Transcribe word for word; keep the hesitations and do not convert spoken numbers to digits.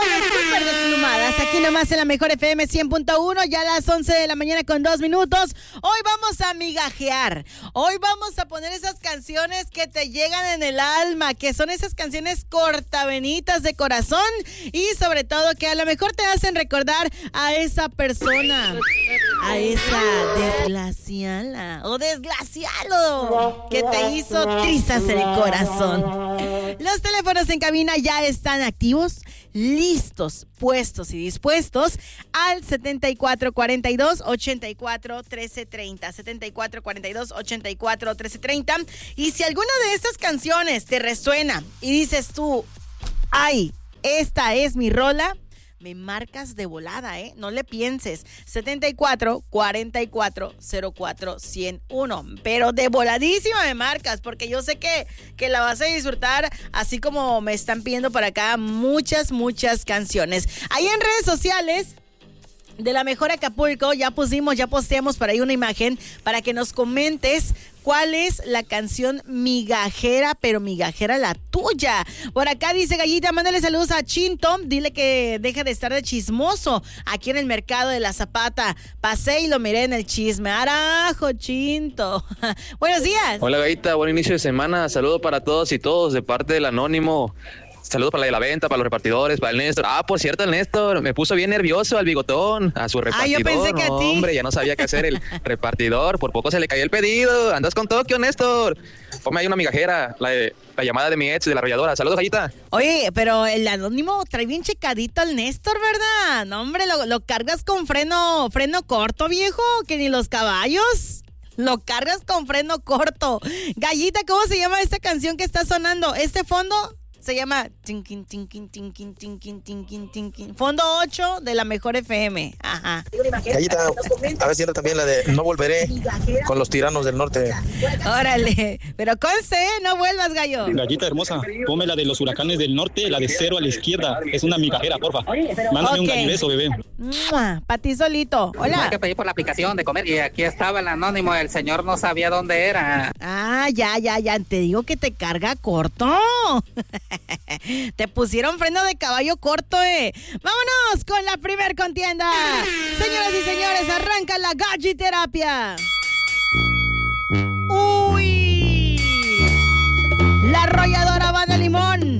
Vámonos súper desplumadas. Aquí nomás en la mejor F M cien punto uno, ya a las once de la mañana con dos minutos. Hoy vamos a migajear. Hoy vamos a poner esas canciones que te llegan en el alma, que son esas canciones cortavenitas de corazón y sobre todo que a lo mejor te hacen recordar a esa persona, a esa desgraciada o desgraciado que te hizo trizas el corazón. Los teléfonos en cabina ya están activos, listos, puestos y dispuestos al setenta y cuatro cuarenta y dos, ochenta y cuatro, trece treinta, setenta y cuatro cuarenta y dos, ochenta y cuatro, trece treinta. Y si alguna de estas canciones te resuena y dices tú, ay, esta es mi rola, me marcas de volada, ¿eh? No le pienses. setenta y cuatro cuarenta y cuatro cero cuatro ciento uno. Pero de voladísima me marcas, porque yo sé que, que la vas a disfrutar, así como me están pidiendo por acá muchas, muchas canciones. Ahí en redes sociales de La Mejor Acapulco ya pusimos, ya posteamos por ahí una imagen para que nos comentes cuál es la canción migajera, pero migajera la tuya. Por acá dice Gallita, mándale saludos a Chinto, dile que deje de estar de chismoso aquí en el mercado de la Zapata. Pasé y lo miré en el chisme. Arajo, Chinto. Buenos días. Hola Gallita, buen inicio de semana. Saludo para todos y todos de parte del Anónimo. Saludos para la de la venta, para los repartidores, para el Néstor. Ah, por cierto, el Néstor me puso bien nervioso al bigotón, a su repartidor. Ah, yo pensé que no, a ti. Hombre, ya no sabía qué hacer el repartidor. Por poco se le cayó el pedido. Andas con Tokio, Néstor. Ponme ahí una migajera, la, de, la llamada de mi ex, de la arrolladora. Saludos, Gallita. Oye, pero el Anónimo trae bien checadito al Néstor, ¿verdad? No, hombre, lo, lo cargas con freno, freno corto, viejo, que ni los caballos. Lo cargas con freno corto. Gallita, ¿cómo se llama esta canción que está sonando? Este fondo se llama tinkin, tinkin, tinkin, tinkin, tinkin, tinkin. Fondo ocho de La Mejor F M. Ajá. Gallita, a ver si era también la de No Volveré con los Tiranos del Norte. Órale, pero conste, no vuelvas, gallo. Gallita hermosa, ponme la de los Huracanes del Norte, la de Cero a la Izquierda. Es una migajera, porfa. Mándame okay. un gallibeso, bebé. Para ti solito. Hola. Hay que pedir por la aplicación de comer y aquí estaba el Anónimo. El señor no sabía dónde era. Ah, ya, ya, ya. Te digo que te carga corto. Te pusieron freno de caballo corto, eh. Vámonos con la primer contienda. Señoras y señores, arranca la galliterapia. Uy. La arrolladora Habana Limón